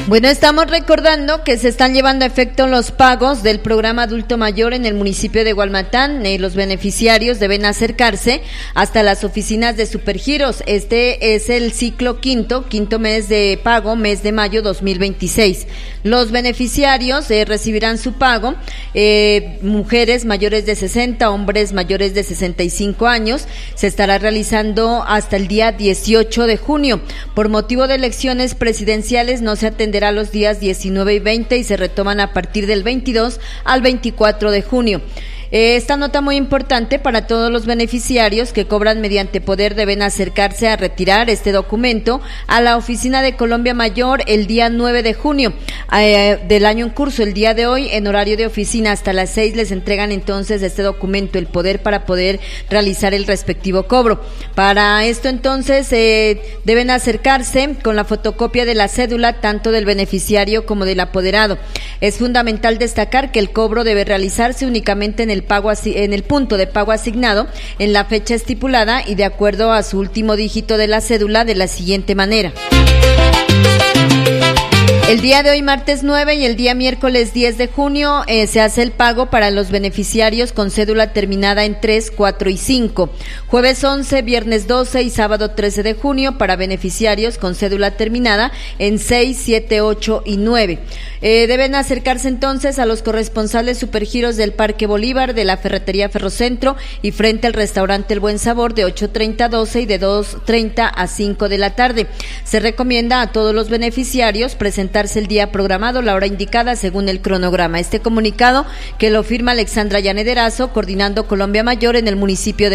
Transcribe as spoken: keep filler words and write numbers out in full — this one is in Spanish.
Bueno, estamos recordando que se están llevando a efecto los pagos del programa adulto mayor en el municipio de Hualmatán. Eh, los beneficiarios deben acercarse hasta las oficinas de Supergiros. Este es el ciclo quinto, quinto mes de pago, mes de mayo dos mil veintiséis. Los beneficiarios eh, recibirán su pago, eh, mujeres mayores de sesenta, hombres mayores de sesenta y cinco años. Se estará realizando hasta el día dieciocho de junio. Por motivo de elecciones presidenciales no se atenderá los días diecinueve y veinte y se retoman a partir del veintidós al veinticuatro de junio. Esta nota muy importante para todos los beneficiarios que cobran mediante poder deben acercarse a retirar este documento a la oficina de Colombia Mayor el día nueve de junio eh, del año en curso. El día de hoy, en horario de oficina hasta las seis, les entregan entonces este documento, el poder, para poder realizar el respectivo cobro. Para esto entonces eh, deben acercarse con la fotocopia de la cédula tanto del beneficiario como del apoderado. Es fundamental destacar que el cobro debe realizarse únicamente en el El pago en el punto de pago asignado en la fecha estipulada y de acuerdo a su último dígito de la cédula de la siguiente manera. El día de hoy, martes nueve, y el día miércoles diez de junio, eh, se hace el pago para los beneficiarios con cédula terminada en tres, cuatro y cinco. Jueves once, viernes doce y sábado trece de junio para beneficiarios con cédula terminada en seis, siete, ocho y nueve. Eh, deben acercarse entonces a los corresponsales Supergiros del Parque Bolívar, de la Ferretería Ferrocentro y frente al restaurante El Buen Sabor de ocho treinta a doce y de dos treinta a cinco de la tarde. Se recomienda a todos los beneficiarios presentar el día programado, la hora indicada según el cronograma. Este comunicado que lo firma Alexandra Llanederazo, coordinando Colombia Mayor en el municipio de